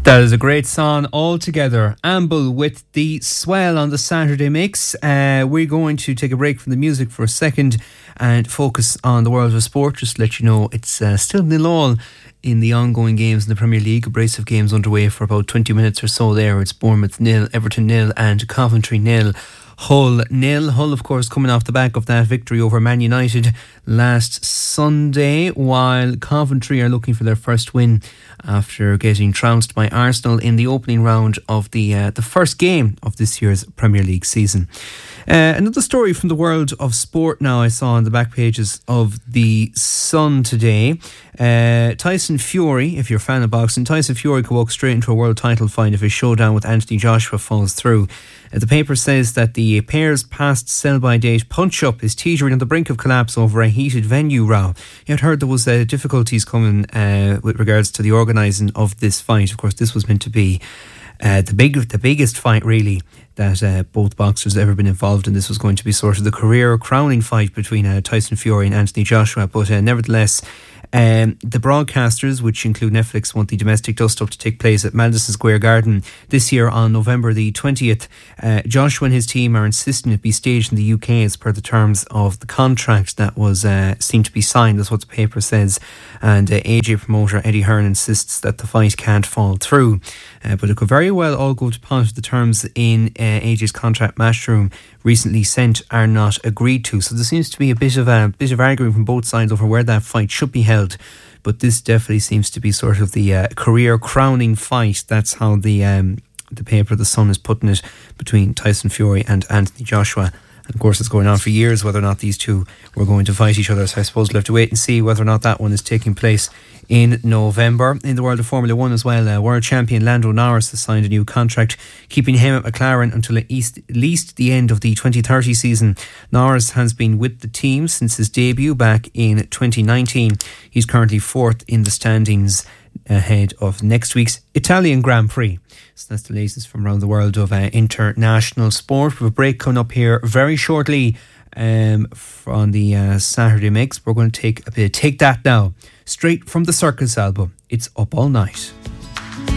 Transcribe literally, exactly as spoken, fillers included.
That is a great song altogether. Amble with the Swell on the Saturday Mix. Uh, we're going to take a break from the music for a second and focus on the world of sport. Just to let you know, it's uh, still nil all in the ongoing games in the Premier League. A brace of games underway for about twenty minutes or so there. It's Bournemouth nil, Everton nil and Coventry nil. Hull nil. Hull, of course, coming off the back of that victory over Man United last Sunday, while Coventry are looking for their first win after getting trounced by Arsenal in the opening round of the uh, the first game of this year's Premier League season. Uh, another story from the world of sport now I saw on the back pages of the Sun today. Uh, Tyson Fury, if you're a fan of boxing, Tyson Fury could walk straight into a world title fight if his showdown with Anthony Joshua falls through. Uh, the paper says that the pair's past sell-by date punch-up is teetering on the brink of collapse over a heated venue row. You had heard there was uh, difficulties coming uh, with regards to the organising of this fight. Of course, this was meant to be uh, the big, the biggest fight really that uh, both boxers have ever been involved in. This was going to be sort of the career crowning fight between uh, Tyson Fury and Anthony Joshua, but uh, nevertheless, Um, the broadcasters, which include Netflix, want the domestic dust-up to take place at Madison Square Garden this year on November the twentieth. Uh, Joshua and his team are insisting it be staged in the U K as per the terms of the contract that was uh, seemed to be signed. That's what the paper says. And uh, A J promoter Eddie Hearn insists that the fight can't fall through. Uh, but it could very well all go to pot. The terms in uh, A J's contract Matchroom recently sent are not agreed to. So there seems to be a bit of a bit of arguing from both sides over where that fight should be held. But this definitely seems to be sort of the uh, career crowning fight. That's how the um, the paper The Sun is putting it, between Tyson Fury and Anthony Joshua. And of course it's going on for years whether or not these two were going to fight each other. So I suppose we'll have to wait and see whether or not that one is taking place in November. In the world of Formula One as well, uh, world champion Lando Norris has signed a new contract, keeping him at McLaren until at least, at least the end of the twenty thirty season. Norris has been with the team since his debut back in twenty nineteen. He's currently fourth in the standings ahead of next week's Italian Grand Prix. So that's the latest from around the world of uh, international sport. We have a break coming up here very shortly um, on the uh, Saturday Mix. We're going to take a bit of Take That now, straight from the Circus album. It's Up All Night.